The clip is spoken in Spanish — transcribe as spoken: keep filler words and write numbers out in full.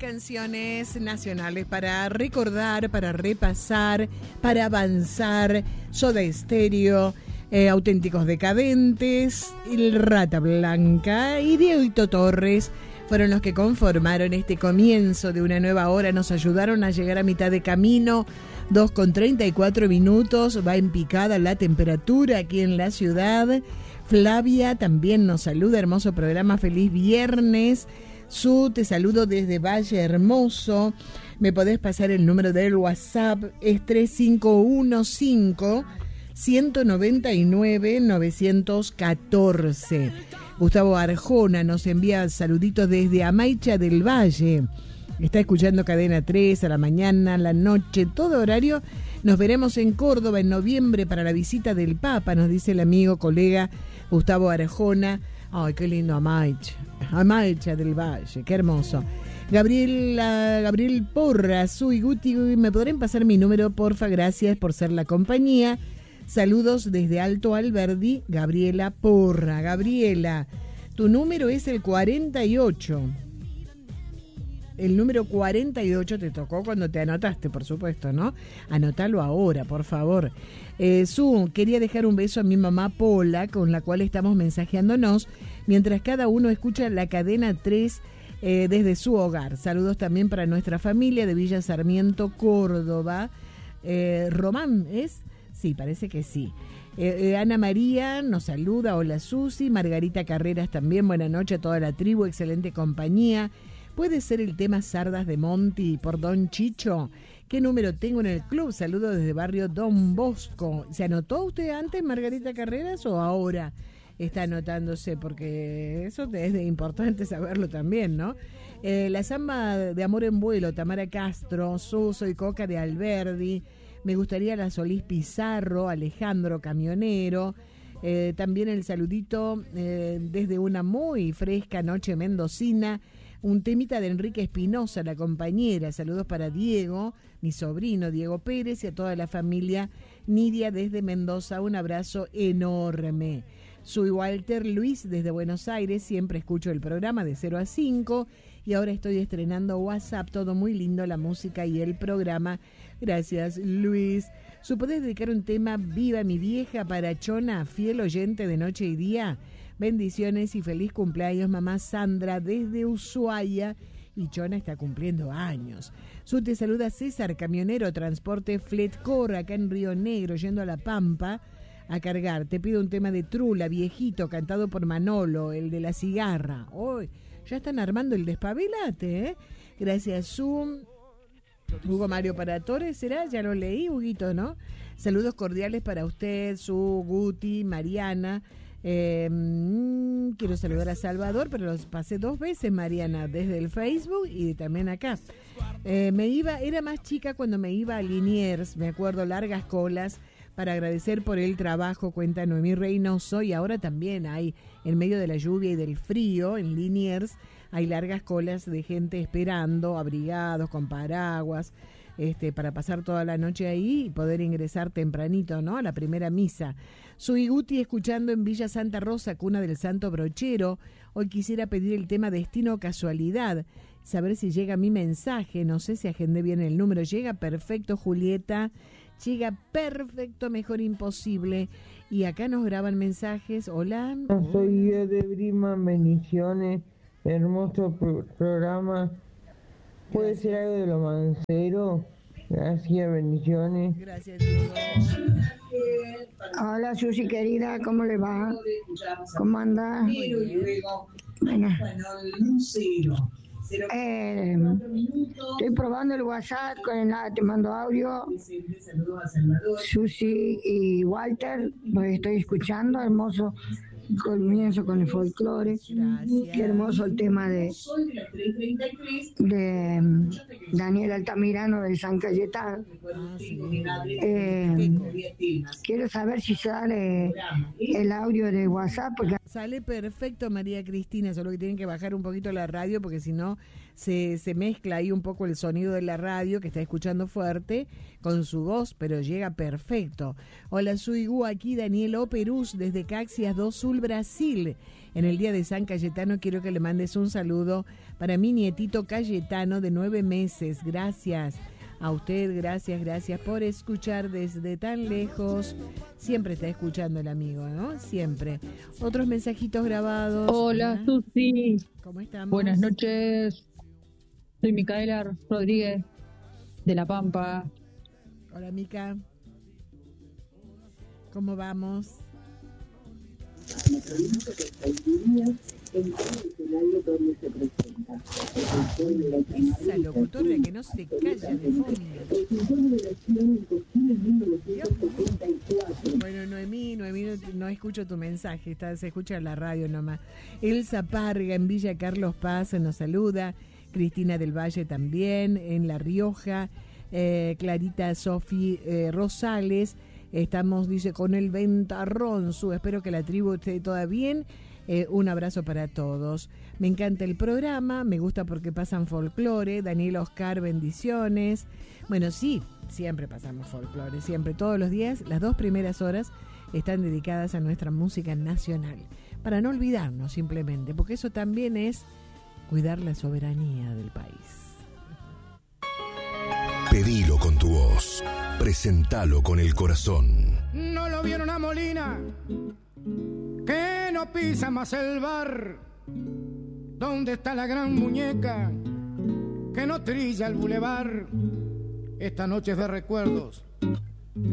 canciones nacionales para recordar, para repasar, para avanzar. Soda Stereo, eh, Auténticos Decadentes, El Rata Blanca y Dieguito Torres fueron los que conformaron este comienzo de una nueva hora. Nos ayudaron a llegar a mitad de camino. dos con treinta y cuatro minutos, va en picada la temperatura aquí en la ciudad. Flavia también nos saluda, hermoso programa, feliz viernes. Su, te saludo desde Valle Hermoso. Me podés pasar el número del WhatsApp, es tres cinco uno cinco, uno nueve nueve, nueve uno cuatro. Gustavo Arjona nos envía saluditos desde Amaicha del Valle. Está escuchando Cadena tres a la mañana, a la noche, todo horario. Nos veremos en Córdoba en noviembre para la visita del Papa, nos dice el amigo, colega Gustavo Arjona. Ay, qué lindo Amaicha, Amaicha del Valle, qué hermoso. Gabriel, uh, Gabriel Porra, Sui Guti, ¿me podrán pasar mi número, porfa? Gracias por ser la compañía. Saludos desde Alto Alberdi, Gabriela Porra. Gabriela, tu número es el cuarenta y ocho. El número cuarenta y ocho te tocó cuando te anotaste, por supuesto, ¿no? Anótalo ahora, por favor. Eh, Su, quería dejar un beso a mi mamá Pola, con la cual estamos mensajeándonos, mientras cada uno escucha la Cadena tres eh, desde su hogar. Saludos también para nuestra familia de Villa Sarmiento, Córdoba. Eh, Román, ¿es? Sí, parece que sí. Eh, eh, Ana María nos saluda, hola Susi. Margarita Carreras también, buena noche a toda la tribu, excelente compañía. ¿Puede ser el tema Sardas de Monti por Don Chicho? ¿Qué número tengo en el club? Saludos desde barrio Don Bosco. ¿Se anotó usted antes, Margarita Carreras, o ahora está anotándose? Porque eso es de importante saberlo también, ¿no? Eh, la samba de Amor en Vuelo, Tamara Castro, Suso y Coca de Alberdi. Me gustaría la Solís Pizarro, Alejandro Camionero. Eh, también el saludito eh, desde una muy fresca noche mendocina. Un temita de Enrique Espinosa, la compañera. Saludos para Diego, mi sobrino Diego Pérez, y a toda la familia Nidia desde Mendoza. Un abrazo enorme. Soy Walter Luis desde Buenos Aires. Siempre escucho el programa de cero a cinco. Y ahora estoy estrenando WhatsApp. Todo muy lindo, la música y el programa. Gracias, Luis. ¿Su podés dedicar un tema Viva mi vieja para Chona, fiel oyente de Noche y Día? Bendiciones y feliz cumpleaños, mamá Sandra, desde Ushuaia. Y Chona está cumpliendo años. Su te saluda César, camionero, transporte Fletcor, acá en Río Negro, yendo a La Pampa a cargar. Te pido un tema de Trula, viejito, cantado por Manolo, el de la cigarra. Hoy ya están armando el despabilate, ¿eh? Gracias, Zoom. Hugo Mario para Torres, ¿será? Ya lo leí, Huguito, ¿no? Saludos cordiales para usted, Su, Guti, Mariana. Eh, mmm, quiero saludar a Salvador, pero los pasé dos veces, Mariana, desde el Facebook y también acá. Eh, me iba, era más chica cuando me iba a Liniers, me acuerdo, largas colas para agradecer por el trabajo, cuenta Noemí Reynoso, y ahora también hay, en medio de la lluvia y del frío, en Liniers, hay largas colas de gente esperando, abrigados, con paraguas, este, para pasar toda la noche ahí y poder ingresar tempranito, ¿no?, a la primera misa. Soy Guti, escuchando en Villa Santa Rosa, cuna del Santo Brochero. Hoy quisiera pedir el tema Destino Casualidad, saber si llega mi mensaje, no sé si agendé bien el número. Llega perfecto, Julieta, llega perfecto, mejor imposible. Y acá nos graban mensajes. Hola. Soy yo de Brima, bendiciones, hermoso pro- programa. ¿Puede Gracias. Ser algo de lo mancero? Gracias, bendiciones. Gracias, Diego. Hola, Susi querida, ¿cómo le va? ¿Cómo anda? Bueno. Eh, estoy probando el WhatsApp, con la, te mando audio. Susi y Walter, los estoy escuchando, hermoso comienzo con el folclore. Gracias. Qué hermoso el tema de, de um, Daniel Altamirano de San Cayetano. Ah, sí. eh, quiero saber si sale el audio de WhatsApp, porque Sale perfecto, María Cristina, solo que tienen que bajar un poquito la radio porque si no se, se mezcla ahí un poco el sonido de la radio que está escuchando fuerte con su voz, pero llega perfecto. Hola, soy Gu, aquí Daniel Operus desde Caxias do Sul, Brasil. En el día de San Cayetano quiero que le mandes un saludo para mi nietito Cayetano de nueve meses. Gracias. A usted, gracias, gracias por escuchar desde tan lejos. Siempre está escuchando el amigo, ¿no? Siempre. Otros mensajitos grabados. Hola, Susi. ¿Cómo estamos? Buenas noches. Soy Micaela Rodríguez, de La Pampa. Hola, Mica. ¿Cómo vamos? Esa locutora que no se calla de fondo. Bueno, Noemí, Noemí, no, no escucho tu mensaje, está, se escucha en la radio nomás. Elsa Parga en Villa Carlos Paz nos saluda, Cristina del Valle también, en La Rioja, eh, Clarita Sofi eh, Rosales, estamos, dice, con el ventarrón, su, espero que la tribu esté toda bien. Eh, un abrazo para todos. Me encanta el programa, me gusta porque pasan folclore. Daniel Oscar, bendiciones. Bueno, sí, siempre pasamos folclore, siempre, todos los días. Las dos primeras horas están dedicadas a nuestra música nacional, para no olvidarnos simplemente, porque eso también es cuidar la soberanía del país. Pedilo con tu voz, presentalo con el corazón. No lo vieron a Molina, que no pisa más el bar. ¿Dónde está la gran muñeca que no trilla el bulevar? Esta noche es de recuerdos